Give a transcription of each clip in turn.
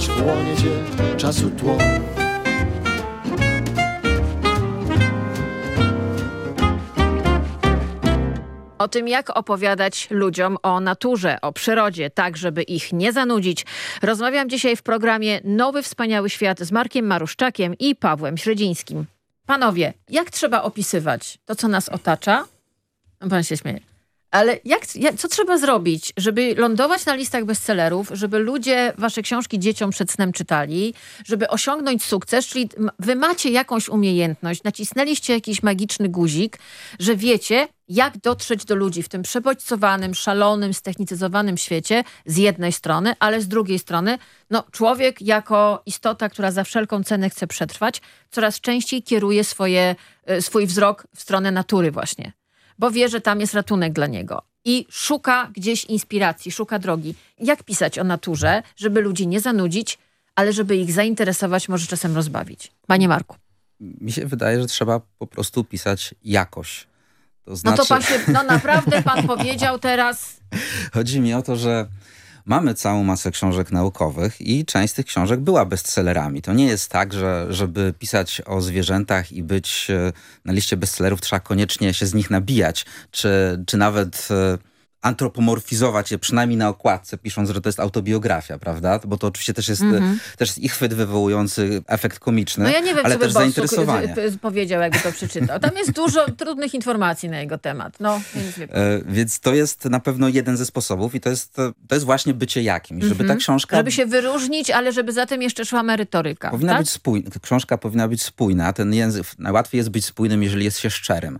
aż chłonie cię czasu tło. O tym, jak opowiadać ludziom o naturze, o przyrodzie, tak żeby ich nie zanudzić. Rozmawiam dzisiaj w programie Nowy Wspaniały Świat z Markiem Maruszczakiem i Pawłem Średzińskim. Panowie, jak trzeba opisywać to, co nas otacza? Pan się śmieje. Ale co trzeba zrobić, żeby lądować na listach bestsellerów, żeby ludzie wasze książki dzieciom przed snem czytali, żeby osiągnąć sukces, czyli wy macie jakąś umiejętność, nacisnęliście jakiś magiczny guzik, że wiecie, jak dotrzeć do ludzi w tym przebodźcowanym, szalonym, ztechnicyzowanym świecie z jednej strony, ale z drugiej strony człowiek jako istota, która za wszelką cenę chce przetrwać, coraz częściej kieruje swój wzrok w stronę natury właśnie. Bo wie, że tam jest ratunek dla niego. I szuka gdzieś inspiracji, szuka drogi. Jak pisać o naturze, żeby ludzi nie zanudzić, ale żeby ich zainteresować, może czasem rozbawić? Panie Marku. Mi się wydaje, że trzeba po prostu pisać jakoś. To znaczy... naprawdę pan powiedział teraz... Chodzi mi o to, że mamy całą masę książek naukowych i część z tych książek była bestsellerami. To nie jest tak, że żeby pisać o zwierzętach i być na liście bestsellerów, trzeba koniecznie się z nich nabijać, czy nawet antropomorfizować je przynajmniej na okładce, pisząc, że to jest autobiografia, prawda? Bo to oczywiście też jest i chwyt wywołujący efekt komiczny, ja nie wiem, ale co by też zainteresowanie. powiedział, jakby to przeczytał. Tam jest dużo trudnych informacji na jego temat. Więc to jest na pewno jeden ze sposobów i to jest właśnie bycie jakimś, żeby ta książka... Żeby się wyróżnić, ale żeby za tym jeszcze szła merytoryka. Powinna być spójna. Książka powinna być spójna. Ten język, najłatwiej jest być spójnym, jeżeli jest się szczerym.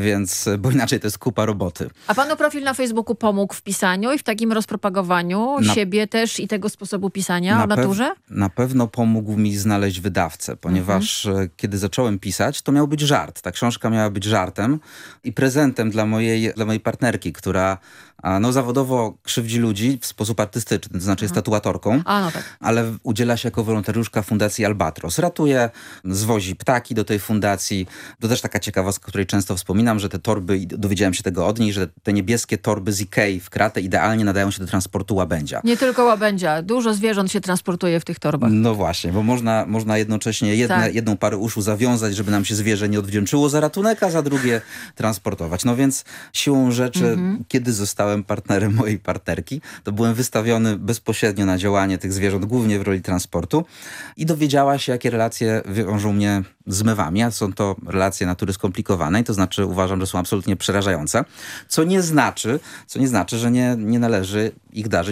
Bo inaczej to jest kupa roboty. A panu profil na Facebooku pomógł w pisaniu i w takim rozpropagowaniu siebie też i tego sposobu pisania o naturze? Na pewno pomógł mi znaleźć wydawcę, ponieważ kiedy zacząłem pisać, to miał być żart. Ta książka miała być żartem i prezentem dla mojej partnerki, która zawodowo krzywdzi ludzi w sposób artystyczny, to znaczy jest tatuatorką, ale udziela się jako wolontariuszka Fundacji Albatros. Ratuje, zwozi ptaki do tej fundacji. To też taka ciekawostka, której często wspominam, że te torby, dowiedziałem się tego od niej, że te niebieskie torby z Ikei w Kratę idealnie nadają się do transportu łabędzia. Nie tylko łabędzia, dużo zwierząt się transportuje w tych torbach. No właśnie, bo można jednocześnie jedną parę uszu zawiązać, żeby nam się zwierzę nie odwdzięczyło za ratunek, a za drugie transportować. No więc siłą rzeczy, kiedy zostałem partnerem mojej partnerki, to byłem wystawiony bezpośrednio na działanie tych zwierząt, głównie w roli transportu i dowiedziała się, jakie relacje wiążą mnie z mewami, a są to relacje natury skomplikowanej, to znaczy uważam, że są absolutnie przerażające, co nie znaczy, że nie należy ich darzyć